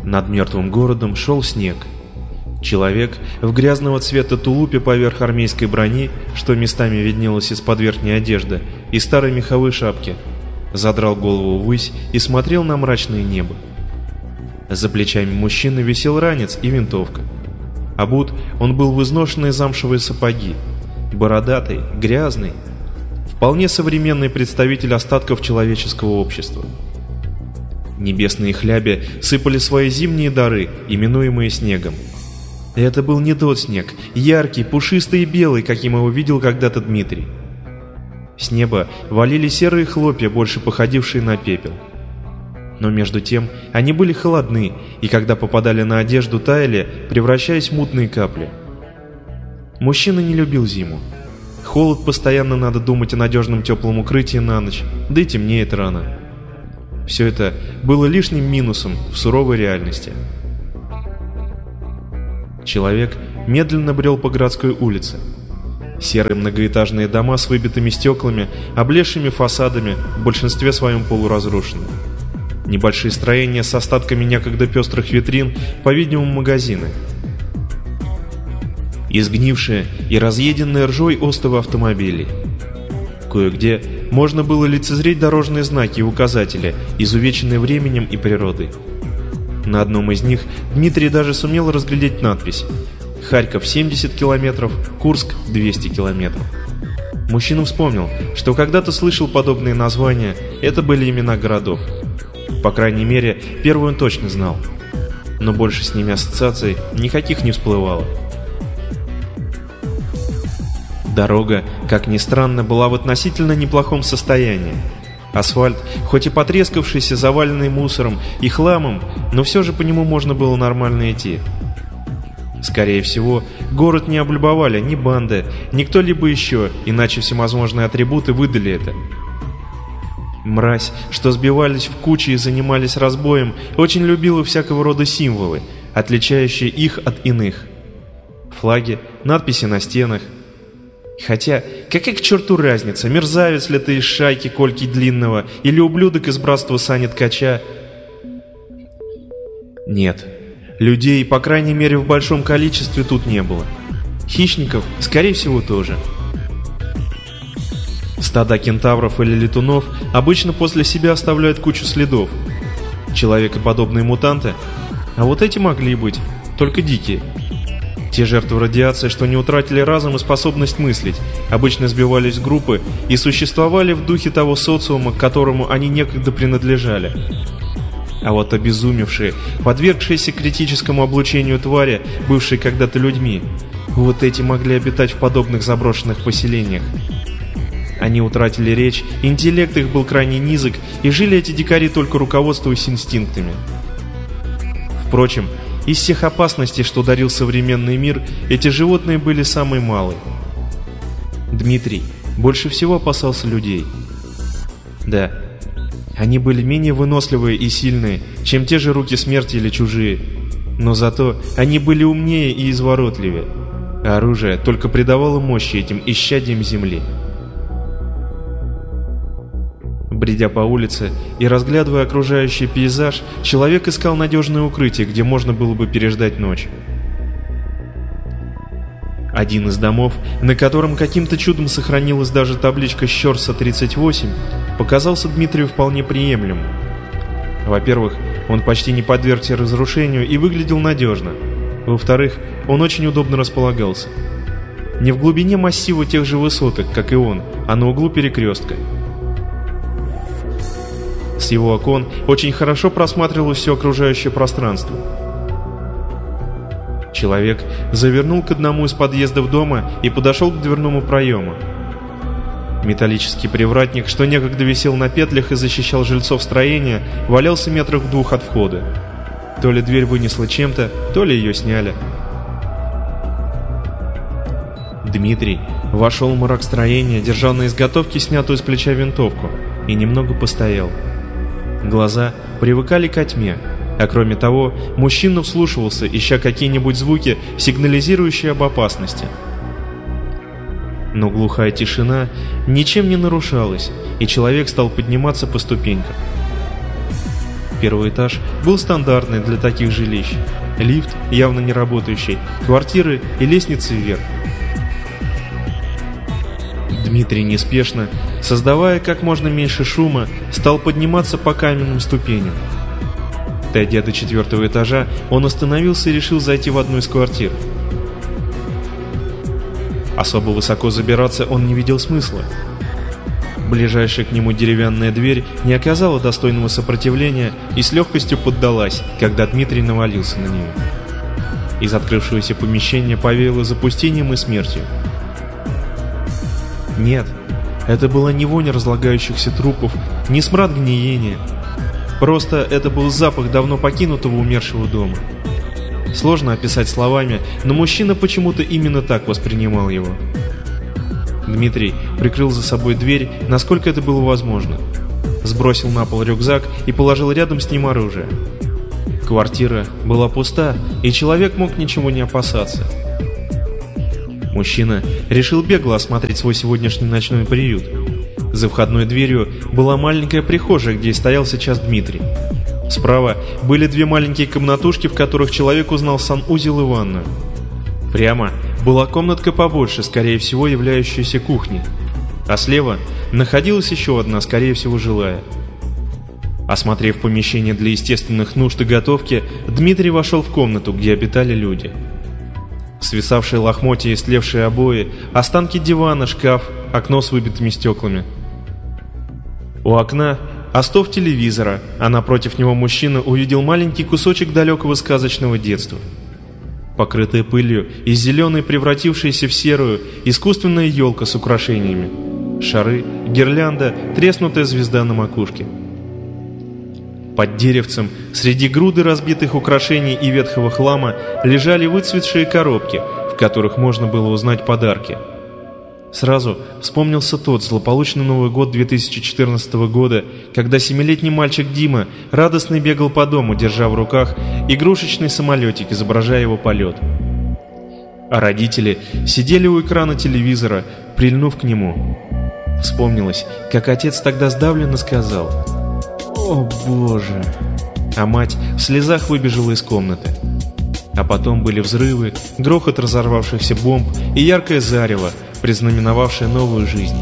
Над мертвым городом шел снег. Человек в грязного цвета тулупе поверх армейской брони, что местами виднелось из-под верхней одежды, и старой меховой шапки, задрал голову ввысь и смотрел на мрачное небо. За плечами мужчины висел ранец и винтовка. Обут он был в изношенные замшевые сапоги, бородатый, грязный, вполне современный представитель остатков человеческого общества. Небесные хляби сыпали свои зимние дары, именуемые снегом. И это был не тот снег, яркий, пушистый и белый, каким его видел когда-то Дмитрий. С неба валили серые хлопья, больше походившие на пепел. Но между тем они были холодны, и когда попадали на одежду, таяли, превращаясь в мутные капли. Мужчина не любил зиму. Холод, постоянно надо думать о надежном теплом укрытии на ночь, да и темнеет рано. Все это было лишним минусом в суровой реальности. Человек медленно брел по городской улице. Серые многоэтажные дома с выбитыми стеклами, облезшими фасадами, в большинстве своем полуразрушены. Небольшие строения с остатками некогда пестрых витрин, по-видимому, магазины. Изгнившие и разъеденные ржой остовы автомобилей. Кое-где можно было лицезреть дорожные знаки и указатели, изувеченные временем и природой. На одном из них Дмитрий даже сумел разглядеть надпись: «Харьков 70 километров, Курск 200 километров». Мужчина вспомнил, что когда-то слышал подобные названия, это были имена городов. По крайней мере, первый он точно знал. Но больше с ними ассоциаций никаких не всплывало. Дорога, как ни странно, была в относительно неплохом состоянии. Асфальт, хоть и потрескавшийся, заваленный мусором и хламом, но все же по нему можно было нормально идти. Скорее всего, город не облюбовали ни банды, ни кто-либо еще, иначе всевозможные атрибуты выдали это. Мразь, что сбивались в кучи и занимались разбоем, очень любила всякого рода символы, отличающие их от иных. Флаги, надписи на стенах. Хотя, какая к черту разница, мерзавец ли ты из шайки Кольки Длинного или ублюдок из братства Сани Ткача? Нет, людей, по крайней мере в большом количестве, тут не было. Хищников, скорее всего, тоже. Стада кентавров или летунов обычно после себя оставляют кучу следов. Человекоподобные мутанты, а вот эти могли быть, только дикие. Те жертвы радиации, что не утратили разум и способность мыслить, обычно сбивались в группы и существовали в духе того социума, к которому они некогда принадлежали. А вот обезумевшие, подвергшиеся критическому облучению твари, бывшие когда-то людьми, вот эти могли обитать в подобных заброшенных поселениях. Они утратили речь, интеллект их был крайне низок, и жили эти дикари только руководствуясь инстинктами. Впрочем, из всех опасностей, что дарил современный мир, эти животные были самые малые. Дмитрий больше всего опасался людей. Да, они были менее выносливые и сильные, чем те же руки смерти или чужие, но зато они были умнее и изворотливее, а оружие только придавало мощи этим исчадиям земли. Бредя по улице и разглядывая окружающий пейзаж, человек искал надежное укрытие, где можно было бы переждать ночь. Один из домов, на котором каким-то чудом сохранилась даже табличка «Щорса-38», показался Дмитрию вполне приемлемым. Во-первых, он почти не подвергся разрушению и выглядел надежно. Во-вторых, он очень удобно располагался. Не в глубине массива тех же высоток, как и он, а на углу перекрестка. С его окон очень хорошо просматривалось все окружающее пространство. Человек завернул к одному из подъездов дома и подошел к дверному проему. Металлический привратник, что некогда висел на петлях и защищал жильцов строения, валялся метрах в 2 от входа. То ли дверь вынесла чем-то, то ли ее сняли. Дмитрий вошел в мрак строения, держал на изготовке снятую с плеча винтовку, и немного постоял. Глаза привыкали ко тьме, а кроме того, мужчина вслушивался, ища какие-нибудь звуки, сигнализирующие об опасности. Но глухая тишина ничем не нарушалась, и человек стал подниматься по ступенькам. Первый этаж был стандартный для таких жилищ. Лифт, явно не работающий, квартиры и лестницы вверх. Дмитрий неспешно, создавая как можно меньше шума, стал подниматься по каменным ступеням. Дойдя до 4-го этажа, он остановился и решил зайти в одну из квартир. Особо высоко забираться он не видел смысла. Ближайшая к нему деревянная дверь не оказала достойного сопротивления и с легкостью поддалась, когда Дмитрий навалился на нее. Из открывшегося помещения повеяло запустением и смертью. Нет, это была не вонь разлагающихся трупов, не смрад гниения. Просто это был запах давно покинутого умершего дома. Сложно описать словами, но мужчина почему-то именно так воспринимал его. Дмитрий прикрыл за собой дверь, насколько это было возможно. Сбросил на пол рюкзак и положил рядом с ним оружие. Квартира была пуста, и человек мог ничего не опасаться. Мужчина решил бегло осмотреть свой сегодняшний ночной приют. За входной дверью была маленькая прихожая, где стоял сейчас Дмитрий. Справа были две маленькие комнатушки, в которых человек узнал санузел и ванную. Прямо была комнатка побольше, скорее всего являющаяся кухней. А слева находилась еще одна, скорее всего жилая. Осмотрев помещение для естественных нужд и готовки, Дмитрий вошел в комнату, где обитали люди. Свисавшие лохмотья и слевшие обои, останки дивана, шкаф, окно с выбитыми стеклами. У окна остов телевизора, а напротив него мужчина увидел маленький кусочек далекого сказочного детства. Покрытая пылью и зеленой, превратившаяся в серую, искусственная елка с украшениями. Шары, гирлянда, треснутая звезда на макушке. Под деревцем, среди груды разбитых украшений и ветхого хлама, лежали выцветшие коробки, в которых можно было узнать подарки. Сразу вспомнился тот злополучный Новый год 2014 года, когда 7-летний мальчик Дима радостно бегал по дому, держа в руках игрушечный самолетик, изображая его полет. А родители сидели у экрана телевизора, прильнув к нему. Вспомнилось, как отец тогда сдавленно сказал: «О, Боже!» А мать в слезах выбежала из комнаты. А потом были взрывы, грохот разорвавшихся бомб и яркое зарево, признаменовавшее новую жизнь.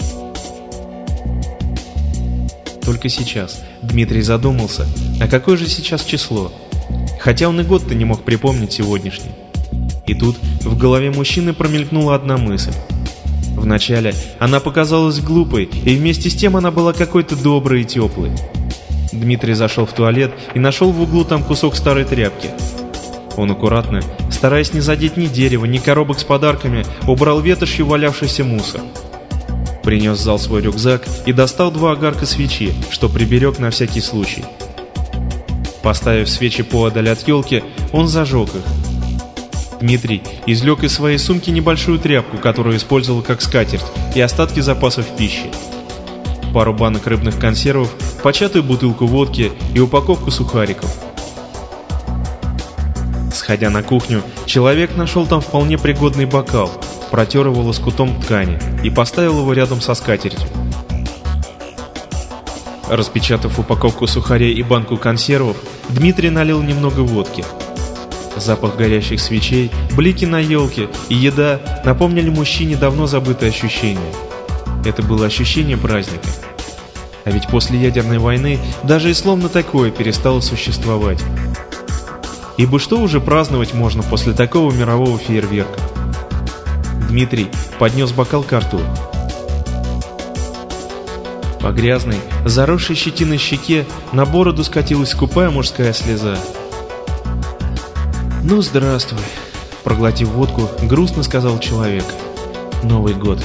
Только сейчас Дмитрий задумался, а какое же сейчас число? Хотя он и год-то не мог припомнить сегодняшний. И тут в голове мужчины промелькнула одна мысль. Вначале она показалась глупой, и вместе с тем она была какой-то доброй и теплой. Дмитрий зашел в туалет и нашел в углу там кусок старой тряпки. Он аккуратно, стараясь не задеть ни дерева, ни коробок с подарками, убрал ветошью валявшийся мусор. Принес в зал свой рюкзак и достал 2 огарка свечи, что приберег на всякий случай. Поставив свечи поодаль от елки, он зажег их. Дмитрий извлек из своей сумки небольшую тряпку, которую использовал как скатерть, и остатки запасов пищи. Пару банок рыбных консервов, початую бутылку водки и упаковку сухариков. Сходя на кухню, человек нашел там вполне пригодный бокал, протер его лоскутом ткани и поставил его рядом со скатертью. Распечатав упаковку сухарей и банку консервов, Дмитрий налил немного водки. Запах горящих свечей, блики на елке и еда напомнили мужчине давно забытое ощущение. Это было ощущение праздника. А ведь после ядерной войны даже и словно такое перестало существовать. Ибо что уже праздновать можно после такого мирового фейерверка? Дмитрий поднес бокал к рту. По грязной, заросшей щетиной щеке на бороду скатилась скупая мужская слеза. «Ну, здравствуй», — проглотив водку, грустно сказал человек. «Новый год».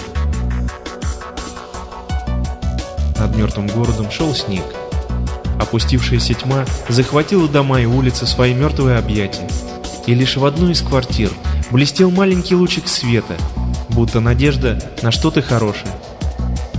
Над мертвым городом шел снег. Опустившаяся тьма захватила дома и улицы в свои мертвые объятия. И лишь в одной из квартир блестел маленький лучик света, будто надежда на что-то хорошее.